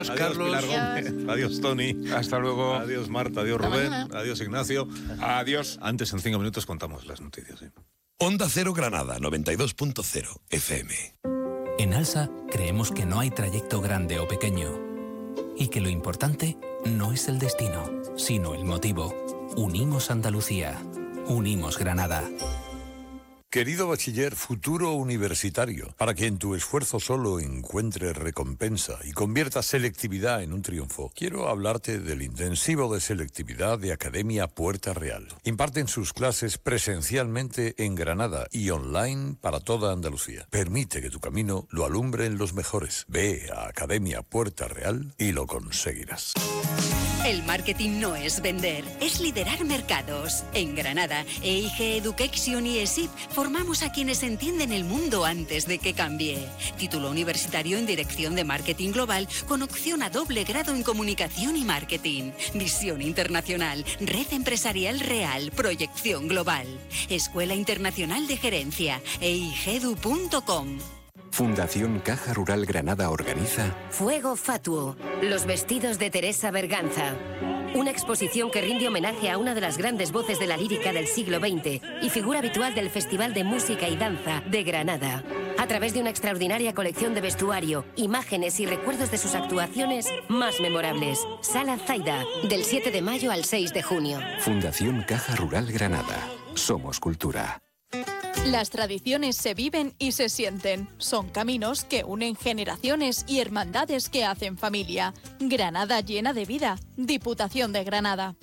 Adiós, Carlos. Pilar Gómez. Adiós, Tony. Hasta luego. Adiós, Marta. Adiós, Rubén. Adiós, Ignacio. Adiós. Antes, en 5 minutos, contamos las noticias. ¿Sí? Onda Cero Granada, 92.0 FM. En Alsa creemos que no hay trayecto grande o pequeño y que lo importante no es el destino, sino el motivo. Unimos Andalucía. Unimos Granada. Querido bachiller, futuro universitario, para que en tu esfuerzo solo encuentres recompensa y conviertas selectividad en un triunfo, quiero hablarte del intensivo de selectividad de Academia Puerta Real. Imparten sus clases presencialmente en Granada y online para toda Andalucía. Permite que tu camino lo alumbren los mejores. Ve a Academia Puerta Real y lo conseguirás. El marketing no es vender, es liderar mercados. En Granada, EIG Education y ESIP formamos a quienes entienden el mundo antes de que cambie. Título universitario en Dirección de Marketing Global con opción a doble grado en Comunicación y Marketing. Visión internacional, Red Empresarial Real, Proyección Global. Escuela Internacional de Gerencia, eigedu.com. Fundación Caja Rural Granada organiza Fuego Fatuo, los vestidos de Teresa Berganza. Una exposición que rinde homenaje a una de las grandes voces de la lírica del siglo XX y figura habitual del Festival de Música y Danza de Granada. A través de una extraordinaria colección de vestuario, imágenes y recuerdos de sus actuaciones más memorables. Sala Zaida, del 7 de mayo al 6 de junio. Fundación Caja Rural Granada. Somos cultura. Las tradiciones se viven y se sienten. Son caminos que unen generaciones y hermandades que hacen familia. Granada llena de vida. Diputación de Granada.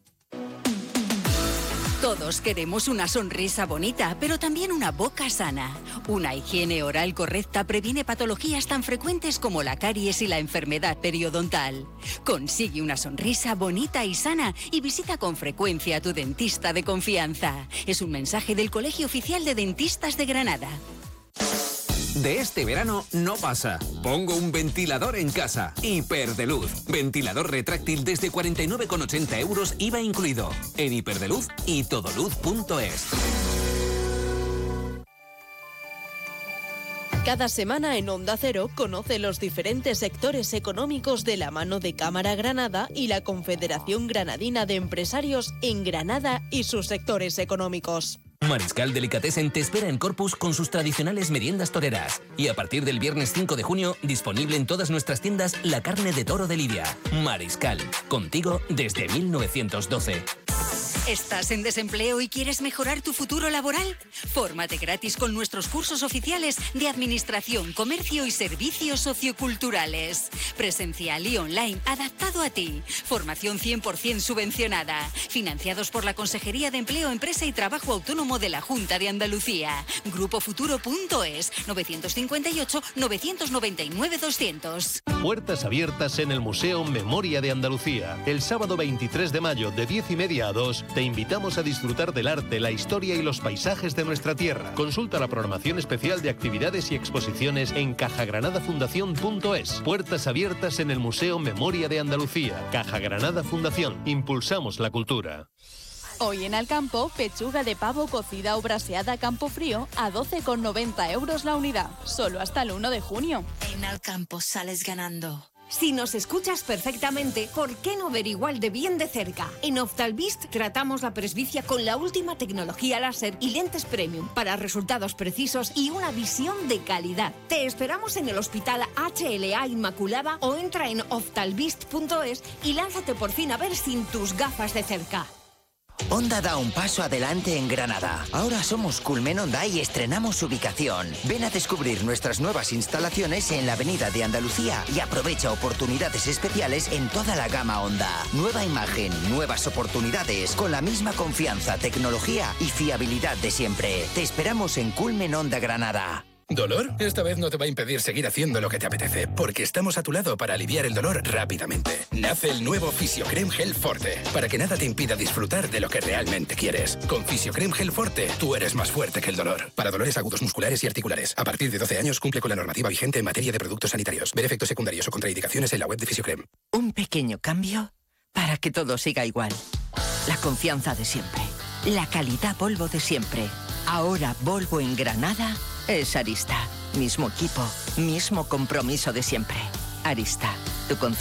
Todos queremos una sonrisa bonita, pero también una boca sana. Una higiene oral correcta previene patologías tan frecuentes como la caries y la enfermedad periodontal. Consigue una sonrisa bonita y sana y visita con frecuencia a tu dentista de confianza. Es un mensaje del Colegio Oficial de Dentistas de Granada. De este verano no pasa. Pongo un ventilador en casa. Hiperdeluz. Ventilador retráctil desde 49,80 euros IVA incluido. En Hiperdeluz y todoluz.es. Cada semana en Onda Cero conoce los diferentes sectores económicos de la mano de Cámara Granada y la Confederación Granadina de Empresarios en Granada y sus sectores económicos. Mariscal Delicatessen te espera en Corpus con sus tradicionales meriendas toreras. Y a partir del viernes 5 de junio, disponible en todas nuestras tiendas la carne de toro de Lidia. Mariscal, contigo desde 1912. ¿Estás en desempleo y quieres mejorar tu futuro laboral? Fórmate gratis con nuestros cursos oficiales de Administración, Comercio y Servicios Socioculturales. Presencial y online, adaptado a ti. Formación 100% subvencionada. Financiados por la Consejería de Empleo, Empresa y Trabajo Autónomo de la Junta de Andalucía. Grupofuturo.es 954-999-200. Puertas abiertas en el Museo Memoria de Andalucía. El sábado 23 de mayo de 10:30 a 2 te invitamos a disfrutar del arte, la historia y los paisajes de nuestra tierra. Consulta la programación especial de actividades y exposiciones en cajagranadafundación.es. Puertas abiertas en el Museo Memoria de Andalucía. Caja Granada Fundación. Impulsamos la cultura. Hoy en Alcampo, pechuga de pavo cocida o braseada a campo frío a 12,90 euros la unidad. Solo hasta el 1 de junio. En Alcampo sales ganando. Si nos escuchas perfectamente, ¿por qué no ver igual de bien de cerca? En Oftalvist tratamos la presbicia con la última tecnología láser y lentes premium para resultados precisos y una visión de calidad. Te esperamos en el Hospital HLA Inmaculada o entra en oftalvist.es y lánzate por fin a ver sin tus gafas de cerca. Honda da un paso adelante en Granada. Ahora somos Culmen Honda y estrenamos ubicación. Ven a descubrir nuestras nuevas instalaciones en la Avenida de Andalucía y aprovecha oportunidades especiales en toda la gama Honda. Nueva imagen, nuevas oportunidades, con la misma confianza, tecnología y fiabilidad de siempre. Te esperamos en Culmen Honda Granada. ¿Dolor? Esta vez no te va a impedir seguir haciendo lo que te apetece, porque estamos a tu lado para aliviar el dolor rápidamente. Nace el nuevo Fisiocrem Gel Forte, para que nada te impida disfrutar de lo que realmente quieres. Con Fisiocrem Gel Forte, tú eres más fuerte que el dolor. Para dolores agudos musculares y articulares. A partir de 12 años cumple con la normativa vigente en materia de productos sanitarios. Ver efectos secundarios o contraindicaciones en la web de Fisiocrem. Un pequeño cambio para que todo siga igual. La confianza de siempre. La calidad Volvo de siempre. Ahora Volvo en Granada es Arista. Mismo equipo, mismo compromiso de siempre. Arista. Tu consulta